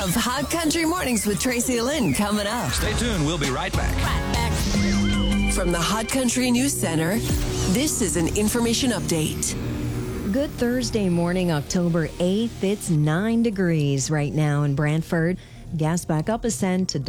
of Hot Country Mornings with Tracy Lynn coming up. Stay tuned. We'll be right back. From the Hot Country News Center, this is an information update. Good Thursday morning, October 8th. It's 9 degrees right now in Brantford. Gas back up a cent to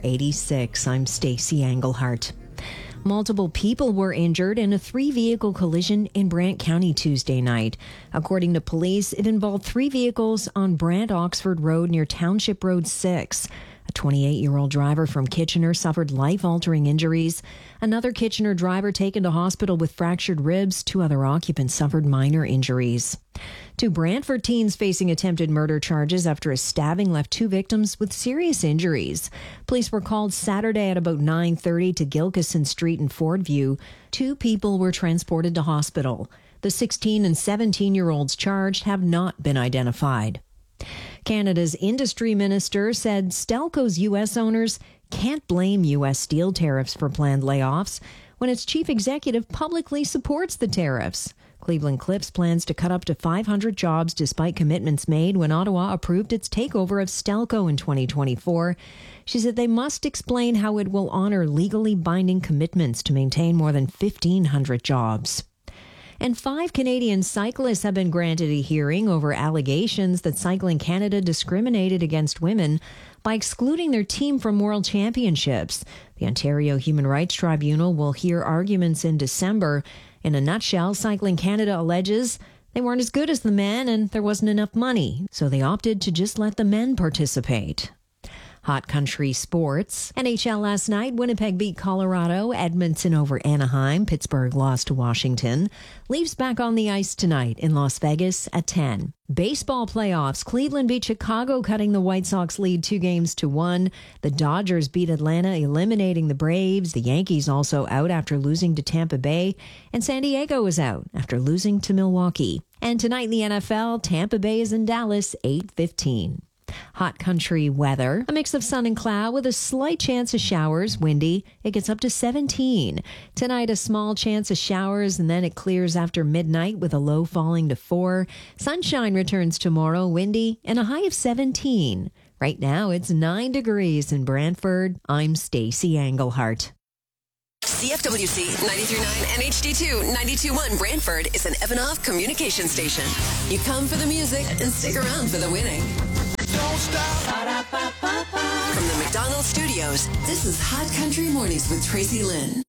$1.86. I'm Stacey Englehart. Multiple people were injured in a 3-vehicle collision in Brant County Tuesday night. According to police, it involved 3 vehicles on Brant-Oxford Road near Township Road 6. A 28-year-old driver from Kitchener suffered life-altering injuries. Another Kitchener driver taken to hospital with fractured ribs. 2 other occupants suffered minor injuries. 2 Brantford teens facing attempted murder charges after a stabbing left 2 victims with serious injuries. Police were called Saturday at about 9:30 to Gilkison Street in Fordview. 2 people were transported to hospital. The 16 and 17-year-olds charged have not been identified. Canada's industry minister said Stelco's U.S. owners can't blame U.S. steel tariffs for planned layoffs when its chief executive publicly supports the tariffs. Cleveland Cliffs plans to cut up to 500 jobs despite commitments made when Ottawa approved its takeover of Stelco in 2024. She said they must explain how it will honor legally binding commitments to maintain more than 1,500 jobs. And 5 Canadian cyclists have been granted a hearing over allegations that Cycling Canada discriminated against women by excluding their team from World Championships. The Ontario Human Rights Tribunal will hear arguments in December. In a nutshell, Cycling Canada alleges they weren't as good as the men and there wasn't enough money, so they opted to just let the men participate. Hot country sports. NHL last night, Winnipeg beat Colorado, Edmonton over Anaheim, Pittsburgh lost to Washington. Leafs back on the ice tonight in Las Vegas at 10. Baseball playoffs. Cleveland beat Chicago, cutting the White Sox lead 2-1. The Dodgers beat Atlanta, eliminating the Braves. The Yankees also out after losing to Tampa Bay. And San Diego is out after losing to Milwaukee. And tonight in the NFL, Tampa Bay is in Dallas, 8:15. Hot country weather. A mix of sun and cloud with a slight chance of showers. Windy. It gets up to 17. Tonight, a small chance of showers, and then it clears after midnight with a low falling to 4. Sunshine returns tomorrow. Windy and a high of 17. Right now, it's 9 degrees in Brantford. I'm Stacey Englehart. CFWC 93.9 and HD2 92.1 Brantford is an Evanoff communication station. You come for the music and stick around for the winning. Don't stop. From the McDonald's studios, this is Hot Country Mornings with Tracy Lynn.